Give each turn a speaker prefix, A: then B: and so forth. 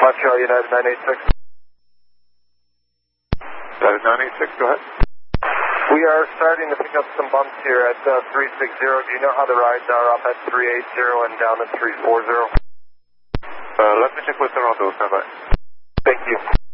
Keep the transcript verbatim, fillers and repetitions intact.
A: Montreal United nine eight six.
B: United nine eight six, go ahead.
A: We are starting to pick up some bumps here at uh, three six zero. Do you know how the rides are up at three eight zero and down at three four zero?
B: Uh, let me check with Toronto, stand by.
A: Thank you.